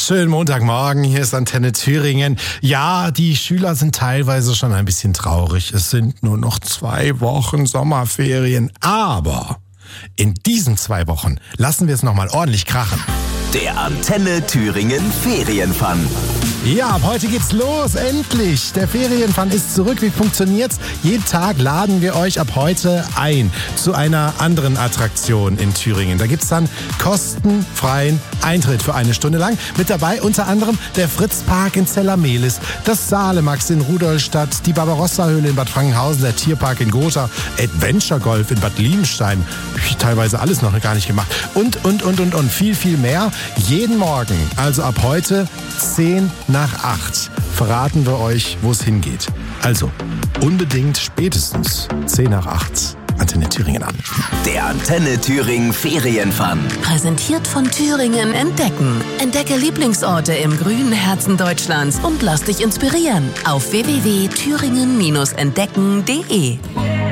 Schönen Montagmorgen, hier ist Antenne Thüringen. Ja, die Schüler sind teilweise schon ein bisschen traurig. Es sind nur noch 2 Wochen Sommerferien. Aber in diesen 2 Wochen lassen wir es nochmal ordentlich krachen. Der Antenne Thüringen Ferienfun. Ja, ab heute geht's los, endlich. Der Ferienfun ist zurück. Wie funktioniert's? Jeden Tag laden wir euch ab heute ein zu einer anderen Attraktion in Thüringen. Da gibt's dann kostenfreien Eintritt für 1 Stunde lang. Mit dabei unter anderem der Fritz-Park in Zellermehlis, das Salemax in Rudolstadt, die Barbarossa-Höhle in Bad Frankenhausen, der Tierpark in Gotha, Adventure Golf in Bad Lienstein. Teilweise alles noch gar nicht gemacht. Und viel, viel mehr. Jeden Morgen, also ab heute 7:50, verraten wir euch, wo es hingeht. Also unbedingt spätestens 7:50 Antenne Thüringen an. Der Antenne Thüringen Ferienfun. Präsentiert von Thüringen Entdecken. Entdecke Lieblingsorte im grünen Herzen Deutschlands und lass dich inspirieren auf www.thüringen-entdecken.de.